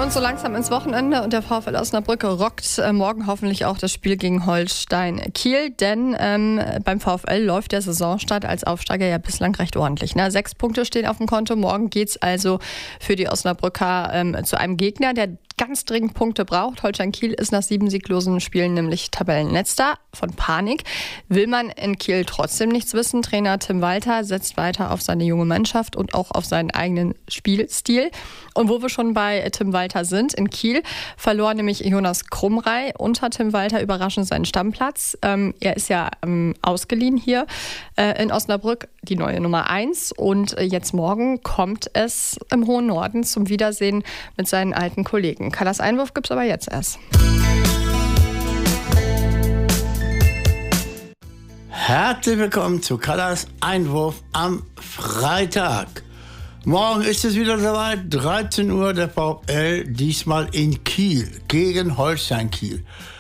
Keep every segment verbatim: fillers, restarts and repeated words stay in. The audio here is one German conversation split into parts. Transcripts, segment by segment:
uns so langsam ins Wochenende und der VfL Osnabrück rockt äh, morgen hoffentlich auch das Spiel gegen Holstein Kiel, denn ähm, beim VfL läuft der Saisonstart als Aufsteiger ja bislang recht ordentlich. Ne? Sechs Punkte stehen auf dem Konto, morgen geht's also für die Osnabrücker ähm, zu einem Gegner, der ganz dringend Punkte braucht. Holstein Kiel ist nach sieben sieglosen Spielen nämlich Tabellenletzter. Von Panik will man in Kiel trotzdem nichts wissen. Trainer Tim Walter setzt weiter auf seine junge Mannschaft und auch auf seinen eigenen Spielstil. Und wo wir schon bei Tim Walter sind, in Kiel verlor nämlich Jonas Krumrei unter Tim Walter überraschend seinen Stammplatz. Ähm, er ist ja ähm, ausgeliehen hier äh, in Osnabrück, die neue Nummer eins. Und äh, jetzt morgen kommt es im hohen Norden zum Wiedersehen mit seinen alten Kollegen. Kallas Einwurf gibt's aber jetzt erst. Herzlich willkommen zu Kallas Einwurf am Freitag. Morgen ist es wieder soweit, dreizehn Uhr, der VfL, diesmal in Kiel, gegen Holstein Kiel.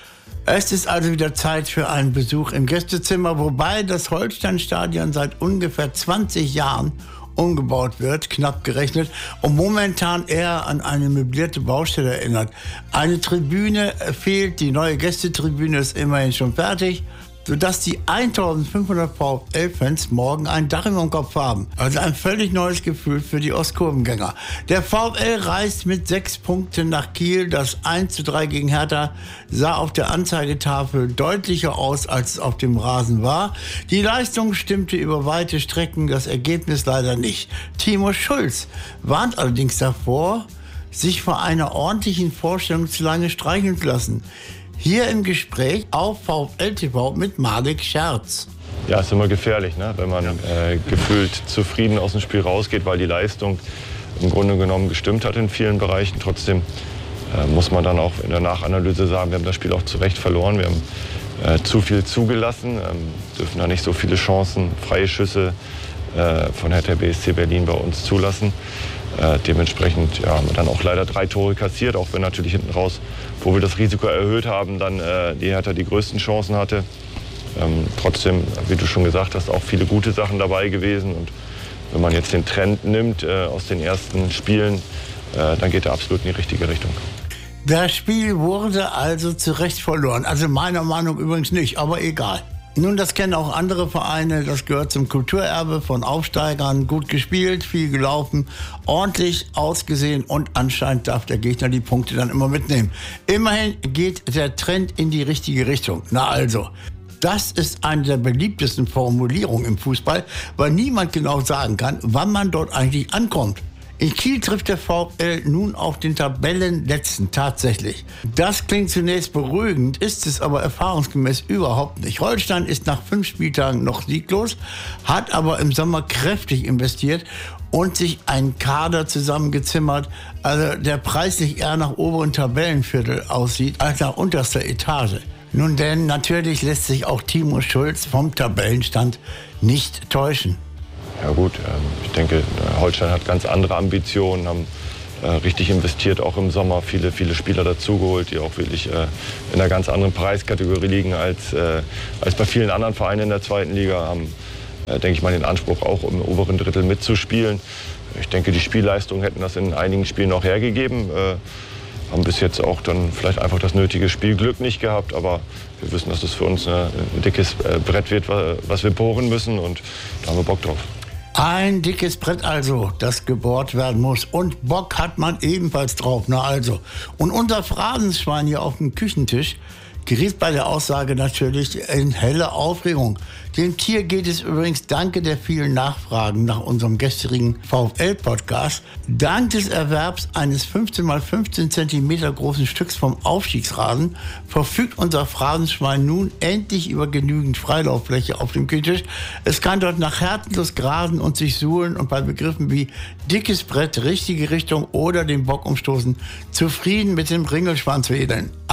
Es ist also wieder Zeit für einen Besuch im Gästezimmer, wobei das Holstein-Stadion seit ungefähr zwanzig Jahren umgebaut wird, knapp gerechnet, und momentan eher an eine möblierte Baustelle erinnert. Eine Tribüne fehlt, die neue Gästetribüne ist immerhin schon fertig, sodass die eintausendfünfhundert VfL-Fans morgen ein Dach über dem Kopf haben. Also ein völlig neues Gefühl für die Ostkurvengänger. Der VfL reist mit sechs Punkten nach Kiel. Das eins zu drei gegen Hertha sah auf der Anzeigetafel deutlicher aus, als es auf dem Rasen war. Die Leistung stimmte über weite Strecken, das Ergebnis leider nicht. Timo Schulz warnt allerdings davor, sich vor einer ordentlichen Vorstellung zu lange streicheln zu lassen. Hier im Gespräch auf VfL T V mit Malik Scherz. Ja, ist immer gefährlich, ne? Wenn man äh, gefühlt zufrieden aus dem Spiel rausgeht, weil die Leistung im Grunde genommen gestimmt hat in vielen Bereichen. Trotzdem äh, muss man dann auch in der Nachanalyse sagen, wir haben das Spiel auch zu Recht verloren. Wir haben äh, zu viel zugelassen, ähm, dürfen da nicht so viele Chancen, freie Schüsse äh, von Hertha B S C Berlin bei uns zulassen. Äh, dementsprechend ja, haben wir dann auch leider drei Tore kassiert, auch wenn natürlich hinten raus, wo wir das Risiko erhöht haben, dann äh, die Hertha die größten Chancen hatte. Ähm, trotzdem, wie du schon gesagt hast, auch viele gute Sachen dabei gewesen. Und wenn man jetzt den Trend nimmt äh, aus den ersten Spielen, äh, dann geht er absolut in die richtige Richtung. Das Spiel wurde also zu Recht verloren. Also meiner Meinung übrigens nicht, aber egal. Nun, das kennen auch andere Vereine, das gehört zum Kulturerbe von Aufsteigern. Gut gespielt, viel gelaufen, ordentlich ausgesehen und anscheinend darf der Gegner die Punkte dann immer mitnehmen. Immerhin geht der Trend in die richtige Richtung. Na also, das ist eine der beliebtesten Formulierungen im Fußball, weil niemand genau sagen kann, wann man dort eigentlich ankommt. In Kiel trifft der VfL nun auf den Tabellenletzten tatsächlich. Das klingt zunächst beruhigend, ist es aber erfahrungsgemäß überhaupt nicht. Holstein ist nach fünf Spieltagen noch sieglos, hat aber im Sommer kräftig investiert und sich einen Kader zusammengezimmert, also der preislich eher nach oberen Tabellenviertel aussieht als nach unterster Etage. Nun denn, natürlich lässt sich auch Timo Schulz vom Tabellenstand nicht täuschen. Ja gut, ich denke, Holstein hat ganz andere Ambitionen, haben äh, richtig investiert, auch im Sommer viele, viele Spieler dazugeholt, die auch wirklich äh, in einer ganz anderen Preiskategorie liegen als, äh, als bei vielen anderen Vereinen in der zweiten Liga, haben, äh, denke ich mal, den Anspruch, auch im oberen Drittel mitzuspielen. Ich denke, die Spielleistungen hätten das in einigen Spielen noch hergegeben. Äh, haben bis jetzt auch dann vielleicht einfach das nötige Spielglück nicht gehabt, aber wir wissen, dass das für uns ein dickes Brett wird, was wir bohren müssen, und da haben wir Bock drauf. Ein dickes Brett also, das gebohrt werden muss. Und Bock hat man ebenfalls drauf. Na also. Und unser Phrasenschwein hier auf dem Küchentisch geriet bei der Aussage natürlich in helle Aufregung. Dem Tier geht es übrigens, dank der vielen Nachfragen nach unserem gestrigen VfL-Podcast, dank des Erwerbs eines fünfzehn mal fünfzehn Zentimeter großen Stücks vom Aufstiegsrasen, verfügt unser Phrasenschwein nun endlich über genügend Freilauffläche auf dem Küchentisch. Es kann dort nach Herzenlust grasen und sich suhlen und bei Begriffen wie dickes Brett, richtige Richtung oder den Bock umstoßen, zufrieden mit dem Ringelschwanz wedeln.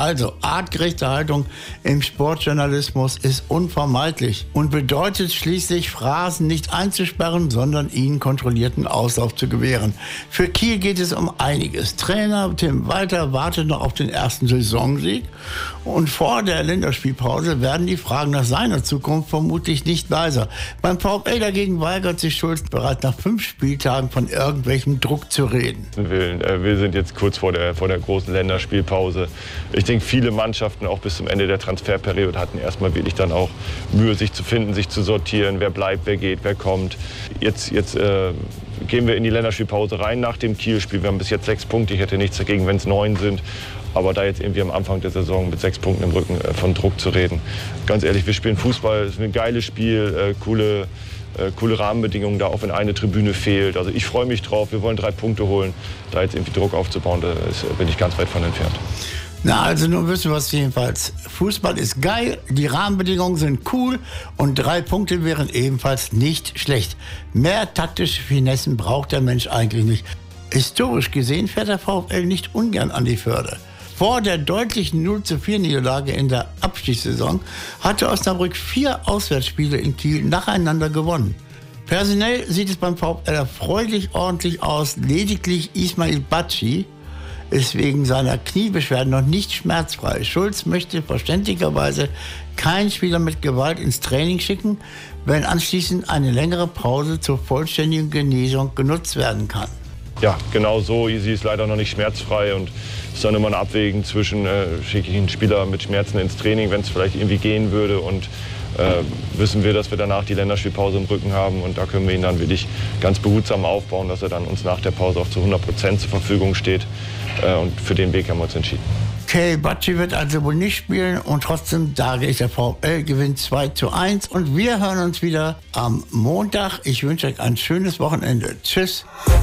Also artgerechte Haltung im Sportjournalismus ist unvermeidlich und bedeutet schließlich, Phrasen nicht einzusperren, sondern ihnen kontrollierten Auslauf zu gewähren. Für Kiel geht es um einiges. Trainer Tim Walter wartet noch auf den ersten Saisonsieg und vor der Länderspielpause werden die Fragen nach seiner Zukunft vermutlich nicht leiser. Beim VfL dagegen weigert sich Schulz bereits nach fünf Spieltagen von irgendwelchem Druck zu reden. Wir, wir sind jetzt kurz vor der, vor der großen Länderspielpause. Ich denke, viele Mannschaften auch bis zum Ende der Transferperiode hatten erstmal wirklich dann auch Mühe, sich zu finden, sich zu sortieren, wer bleibt, wer geht, wer kommt. Jetzt, jetzt äh, gehen wir in die Länderspielpause rein nach dem Kiel-Spiel. Wir haben bis jetzt sechs Punkte. Ich hätte nichts dagegen, wenn es neun sind. Aber da jetzt irgendwie am Anfang der Saison mit sechs Punkten im Rücken äh, von Druck zu reden. Ganz ehrlich, wir spielen Fußball, es ist ein geiles Spiel, äh, coole, äh, coole Rahmenbedingungen da, auch wenn eine Tribüne fehlt. Also ich freue mich drauf, wir wollen drei Punkte holen. Da jetzt irgendwie Druck aufzubauen, da ist, bin ich ganz weit von entfernt. Na, also nun wissen wir es jedenfalls. Fußball ist geil, die Rahmenbedingungen sind cool und drei Punkte wären ebenfalls nicht schlecht. Mehr taktische Finessen braucht der Mensch eigentlich nicht. Historisch gesehen fährt der VfL nicht ungern an die Förde. Vor der deutlichen null zu vier Niederlage in der Abstiegssaison hatte Osnabrück vier Auswärtsspiele in Kiel nacheinander gewonnen. Personell sieht es beim VfL erfreulich ordentlich aus. Lediglich Ismail Bacci ist wegen seiner Kniebeschwerden noch nicht schmerzfrei. Schulz möchte verständlicherweise keinen Spieler mit Gewalt ins Training schicken, wenn anschließend eine längere Pause zur vollständigen Genesung genutzt werden kann. Ja, genau so. Sie ist leider noch nicht schmerzfrei und es ist dann immer ein Abwägen zwischen, äh, schicke ich einen Spieler mit Schmerzen ins Training, wenn es vielleicht irgendwie gehen würde, und äh, wissen wir, dass wir danach die Länderspielpause im Rücken haben, und da können wir ihn dann wirklich ganz behutsam aufbauen, dass er dann uns nach der Pause auch zu hundert Prozent zur Verfügung steht, äh, und für den Weg haben wir uns entschieden. Okay, Bacci wird also wohl nicht spielen und trotzdem sage ich, der VfL gewinnt zwei zu eins und wir hören uns wieder am Montag. Ich wünsche euch ein schönes Wochenende. Tschüss.